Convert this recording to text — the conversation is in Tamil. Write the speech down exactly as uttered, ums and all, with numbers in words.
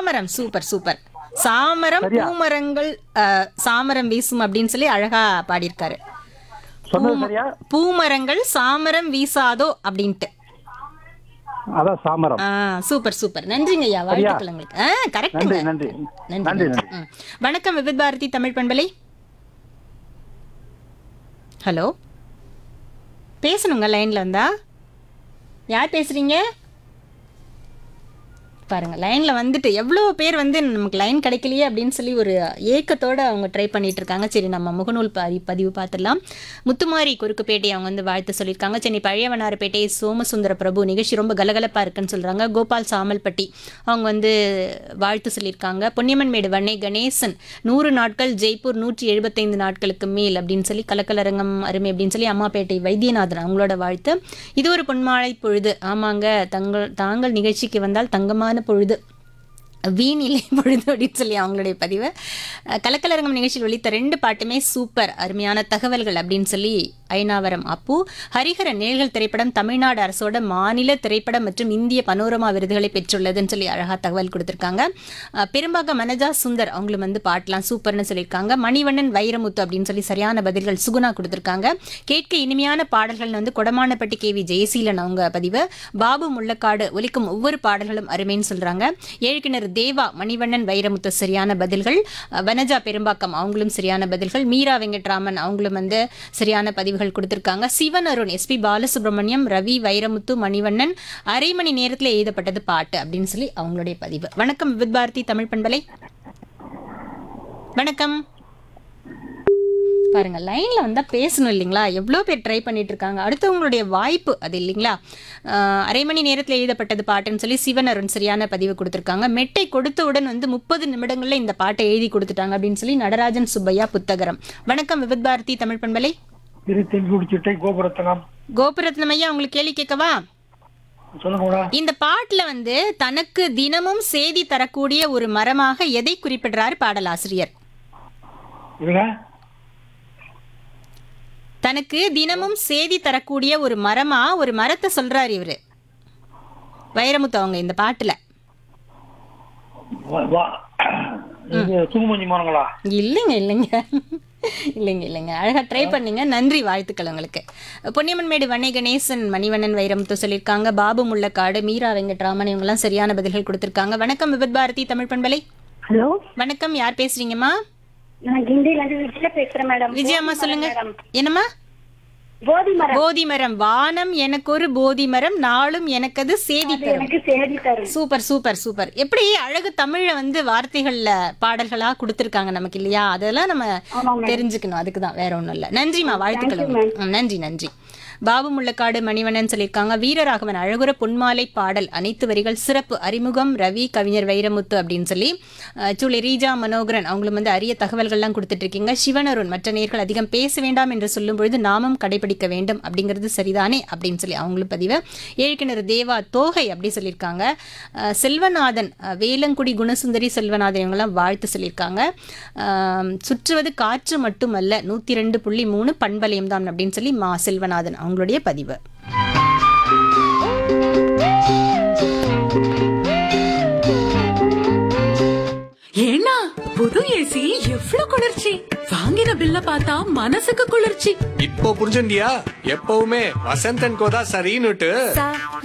சாமரம். Super super. சாமரம் சரியா? பூமரங்கள் அஹ், சாமரம் வீசும் அப்படின்னு சொல்லி அழகா பாடியிருக்காரு. சொன்னது சரியா? பூமரங்கள் சாமரம் வீசாதோ அப்படின்ட்டு. அதான் சாமரம். ஆ, சூப்பர் சூப்பர். நன்றிங்க ஐயா, வாழ்த்துக்கள் உங்களுக்கு. ஆ, கரெக்ட்டுங்க. நன்றி, நன்றி. நன்றி நன்றி, நன்றி. ம். வணக்கம் விவித் பாரதி தமிழ் பண்பலை. ஹலோ, பேசணுங்க லைன்ல இருந்தா. யார் பேசுறீங்க? பாருங்க லைன்ல வந்துட்டு எவ்வளோ பேர் வந்து நமக்கு லைன் கிடைக்கலையே அப்படின்னு சொல்லி ஒரு ஏக்கத்தோட அவங்க ட்ரை பண்ணிட்டு இருக்காங்க. சரி, நம்ம முகநூல் பதி பதிவு பார்த்துடலாம். முத்துமாரி குறுக்குப்பேட்டை அவங்க வந்து வாழ்த்து சொல்லியிருக்காங்க. சென்னை பழையவனாரப்பேட்டை சோமசுந்தர பிரபு நிகழ்ச்சி ரொம்ப கலகலப்பா இருக்குன்னு சொல்றாங்க. கோபால் சாமல்பட்டி அவங்க வந்து வாழ்த்து சொல்லியிருக்காங்க. பொன்னியம்மன் மேடு வண்ணை கணேசன் நூறு நாட்கள் ஜெய்ப்பூர் நூற்றி எழுபத்தைந்து நாட்களுக்கு மேல் அப்படின்னு சொல்லி கலக்கலரங்கம் அருமை அப்படின்னு சொல்லி அம்மாப்பேட்டை வைத்தியநாதன் அவங்களோட வாழ்த்து. இது ஒரு பொன்மாலை பொழுது. ஆமாங்க, தங்கள் தாங்கள் நிகழ்ச்சிக்கு வந்தால் தங்கமான பொழுது வீணிலை பொழுது அப்படின்னு சொல்லி அவங்களுடைய பதிவு. கலக்கலரங்கம் நிகழ்ச்சியில் ஒலித்த ரெண்டு பாட்டுமே சூப்பர், அருமையான தகவல்கள் அப்படின்னு சொல்லி ஐநாவரம் அப்பு. ஹரிஹர நிழல்கள் திரைப்படம் தமிழ்நாடு அரசோட மாநில திரைப்படம் மற்றும் இந்திய பனோரமா விருதுகளை பெற்றுள்ளதுன்னு சொல்லி அழகா தகவல் கொடுத்துருக்காங்க. பெரும்பாக மனஜா சுந்தர் அவங்களும் வந்து பாட்டெலாம் சூப்பர்னு சொல்லியிருக்காங்க. மணிவண்ணன் வைரமுத்து அப்படின்னு சொல்லி சரியான பதில்கள் சுகுணா கொடுத்துருக்காங்க. கேட்க இனிமையான பாடல்கள் வந்து கொடமானப்பட்டி கே வி ஜெயசீலன் அவங்க பதிவு. பாபு முள்ளக்காடு ஒலிக்கும் ஒவ்வொரு பாடல்களும் அருமைன்னு சொல்றாங்க. ஏழுக்கிணறு தேவா மணிவண்ணன் வைரமுத்து சரியான பதில்கள். வனஜா பெரும்பாக்கம் அவங்களும் சரியான பதில்கள். மீரா வெங்கட்ராமன் அவங்களும் வந்து சரியான பதிவுகள் கொடுத்திருக்காங்க. சிவன் அருண், எஸ் பி பாலசுப்ரமணியம், ரவி, வைரமுத்து, மணிவண்ணன் அரை மணி நேரத்தில் எழுதப்பட்டது பாட்டு அப்படின்னு சொல்லி அவங்களுடைய பதிவு. வணக்கம் வித் பாரதி தமிழ் பண்பலை. வணக்கம். பாருங்க லைன்ல வந்தா பேசணும் இல்லைங்களா? எவ்வளோ பேர் ட்ரை பண்ணிட்டு இருக்காங்க. அடுத்தவங்களுடைய வாய்ப்பு அது இல்லைங்களா? அரை மணி நேரத்தில் எழுதப்பட்டது பாட்டுன்னு சொல்லி சிவன் அருண் சரியான பதிவு கொடுத்துருக்காங்க. மெட்டை கொடுத்தவுடன் வந்து முப்பது நிமிடங்கள்ல இந்த பாட்டை எழுதி கொடுத்துட்டாங்க அப்படின்னு சொல்லி நடராஜன் சுப்பையா புத்தகரம். வணக்கம் விவித் பாரதி தமிழ் பண்பலை. கோபுரத்தனம். கோபுரத்னம் ஐயா, உங்களுக்கு கேள்வி கேட்கவா? சொல்லுங்க. இந்த பாட்டுல வந்து தனக்கு தினமும் செய்தி தரக்கூடிய ஒரு மரமாக எதை குறிப்பிடுறாரு பாடலாசிரியர்? தனக்கு தினமும் செய்தி தரக்கூடிய ஒரு மரமா ஒரு மரத்தை சொல்றாரு இவரு வைரமுத்து அவங்க இந்த பாட்டுல. இல்லைங்க இல்லைங்க இல்லைங்க இல்லைங்க அழகா ட்ரை பண்ணீங்க. நன்றி, வாழ்த்துக்கள் உங்களுக்கு. பொன்னியம்மன் மேடு வண்ணை கணேசன் மணிவண்ணன் வைரமுத்து சொல்லியிருக்காங்க. பாபு முள்ளக்காடு, மீரா வெங்கட்ராமன் இவங்கெல்லாம் சரியான பதில்கள் கொடுத்திருக்காங்க. வணக்கம் விவித் பாரதி தமிழ் பண்பலை. ஹலோ, வணக்கம், யார் பேசுறீங்கம்மா? நான் கிண்டில இருந்து விஜயா பேசுறேன் மேடம். விஜயம்மா சொல்லுங்க. என்னம்மா? போதி மரம். போதி மரம். வானம் எனக்கு ஒரு போதி மரம், நாளும் எனக்கு அது சேதி தரும். எனக்கு சேதி தரும். Super super super. எப்படி அழகு தமிழ்ல வந்து வார்த்தைகள்ல பாடல்களா கொடுத்திருக்காங்க நமக்கு இல்லையா? அதெல்லாம் நம்ம தெரிஞ்சுக்கணும். அதுக்குதான், வேற ஒண்ணும் இல்ல. நன்றிமா, வாழ்த்துக்கள். ம், நன்றி நன்றி. பாபு முள்ளக்காடு மணிவண்ணன் சொல்லியிருக்காங்க. வீரராகவன் அழகுற பொன்மாலை பாடல் அனைத்து வரிகள் சிறப்பு. அறிமுகம் ரவி, கவிஞர் வைரமுத்து அப்படின்னு சொல்லி சூளை ரீஜா மனோகரன் அவங்களும் வந்து அரிய தகவல்கள்லாம் கொடுத்துட்டு இருக்கீங்க. சிவனருண், மற்ற நேர்கள் அதிகம் பேச வேண்டாம் என்று சொல்லும் பொழுது நாமும் கடைபிடிக்க வேண்டும் அப்படிங்கிறது சரிதானே அப்படின்னு சொல்லி அவங்களும் பதிவு. ஏழுக்கிணறு தேவா தோகை அப்படி சொல்லியிருக்காங்க. செல்வநாதன், வேலங்குடி குணசுந்தரி செல்வநாதன் இவங்கெல்லாம் வாழ்த்து சொல்லியிருக்காங்க. சுற்றுவது காற்று மட்டுமல்ல, நூற்றி ரெண்டு புள்ளி மூணு பண்பலையும் தான் அப்படின்னு சொல்லி மா செல்வநாதன் அவங்களுடைய பதிவு. ஏன்னா புது ஏசி எவ்வளவு குளிர்ச்சி! வாங்கின பில்ல பார்த்தா மனசுக்கு குளிர்ச்சி. இப்போ புரிஞ்சுண்டியா? எப்பவுமே வசந்தன் கோதா சரின்னுட்டு.